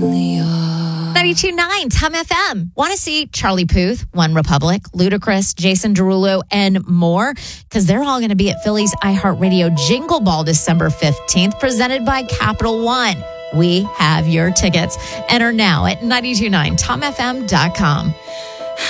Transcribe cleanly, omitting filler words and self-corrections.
92.9 Tom FM. Want to see Charlie Puth, One Republic, Ludacris, Jason Derulo, and more? Because they're all going to be at Philly's iHeartRadio Jingle Ball December 15th, presented by Capital One. We have your tickets. Enter now at 92.9tomfm.com.